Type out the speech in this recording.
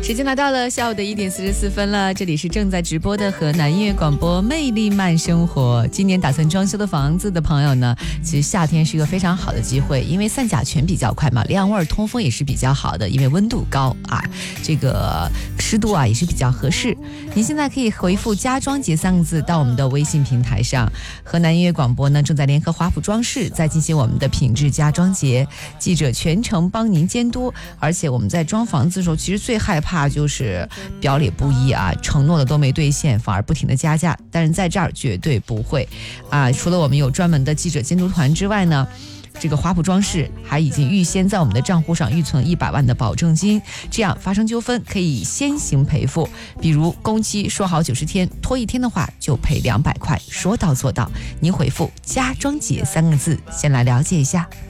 时间来到了下午的1点44分了，这里是正在直播的河南音乐广播魅力慢生活。今年打算装修的房子的朋友呢，其实夏天是一个非常好的机会，因为散甲醛比较快嘛，亮味通风也是比较好的，因为温度高啊，这个湿度啊也是比较合适。您现在可以回复家装节3个字到我们的微信平台上。河南音乐广播呢正在联合华普装饰在进行我们的品质家装节，记者全程帮您监督。而且我们在装房子的时候，其实最害怕就是表里不一啊，承诺的都没兑现，反而不停的加价。但是在这儿绝对不会啊！除了我们有专门的记者监督团之外呢，这个华普装饰还已经预先在我们的账户上预存100万的保证金，这样发生纠纷可以先行赔付。比如工期说好90天，拖1天的话就赔200块，说到做到。您回复家装节3个字，先来了解一下。